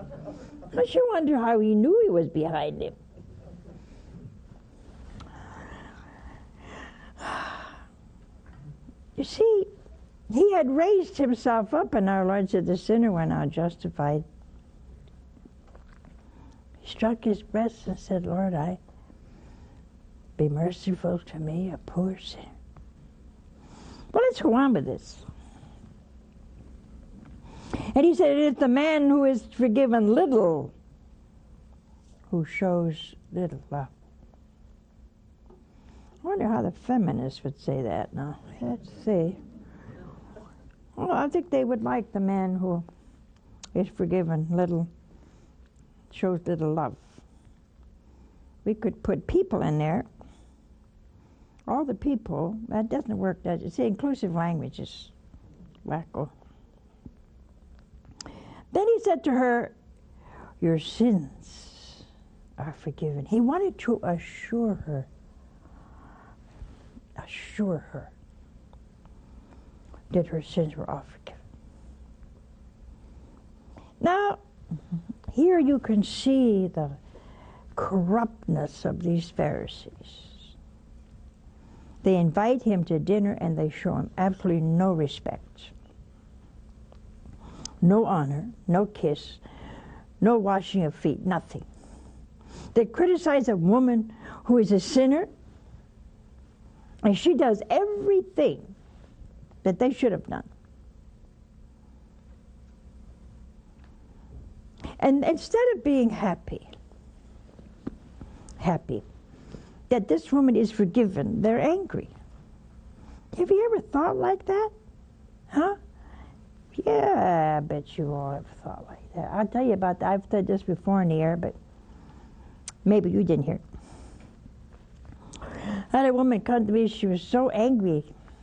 I sure wonder how he knew he was behind him. You see, he had raised himself up, and our Lord said, the sinner went out justified. He struck his breast and said, Lord, be merciful to me, a poor sinner. Well, let's go on with this. And he said, it's the man who is forgiven little who shows little love. I wonder how the feminists would say that now. Let's see. Well, I think they would like the man who is forgiven little, shows little love. We could put people in there. All the people, that doesn't work, does it? See, inclusive language is wacko. Then he said to her, your sins are forgiven. He wanted to assure her that her sins were all forgiven. Now, here you can see the corruptness of these Pharisees. They invite him to dinner and they show him absolutely no respect. No honor, no kiss, no washing of feet, nothing. They criticize a woman who is a sinner, and she does everything that they should have done. And instead of being happy that this woman is forgiven, they're angry. Have you ever thought like that? Huh? Yeah, I bet you all have thought like that. I'll tell you about that. I've said this before in the air, but maybe you didn't hear it. I had a woman come to me, she was so angry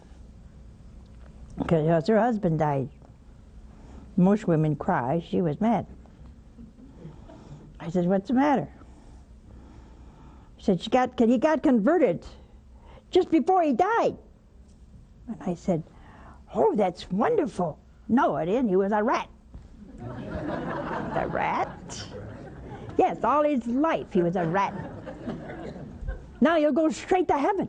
because her husband died. Most women cry. She was mad. I said, what's the matter? She said, he got converted just before he died. And I said, oh, that's wonderful. No, it didn't. He was a rat. A rat? Yes, all his life he was a rat. Now you'll go straight to heaven.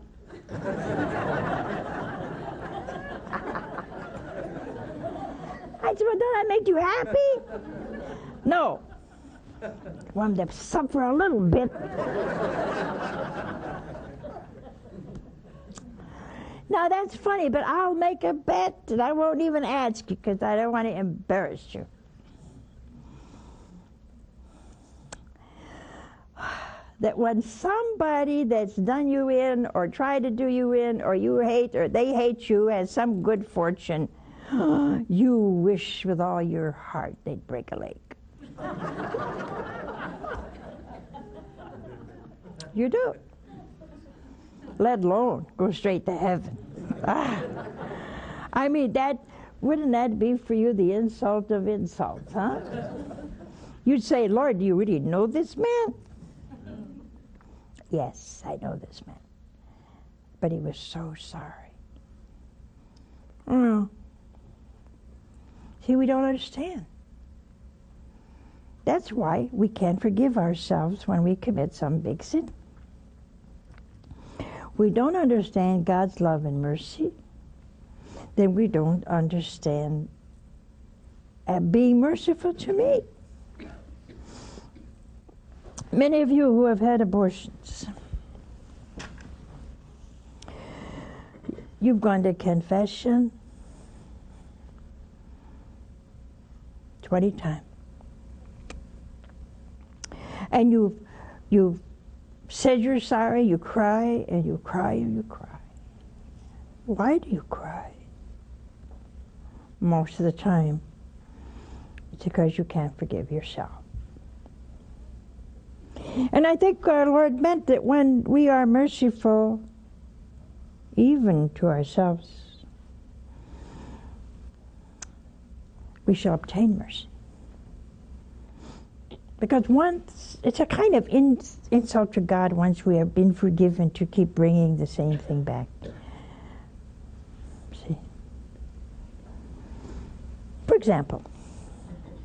I said, well, don't that make you happy? No. I want him to suffer a little bit. Now that's funny, but I'll make a bet and I won't even ask you because I don't want to embarrass you. That when somebody that's done you in or tried to do you in or you hate or they hate you has some good fortune, you wish with all your heart they'd break a leg. You do. Let alone go straight to heaven. I mean, wouldn't that be for you the insult of insults, huh? You'd say, Lord, do you really know this man? Yes, I know this man. But he was so sorry. Oh. See, we don't understand. That's why we can't forgive ourselves when we commit some big sin. We don't understand God's love and mercy, then we don't understand being merciful to me. Many of you who have had abortions, you've gone to confession 20 times. And you've said you're sorry, you cry, and you cry, and you cry. Why do you cry? Most of the time, it's because you can't forgive yourself. And I think our Lord meant that when we are merciful, even to ourselves, we shall obtain mercy. Because once, it's a kind of insult to God once we have been forgiven to keep bringing the same thing back. See? For example,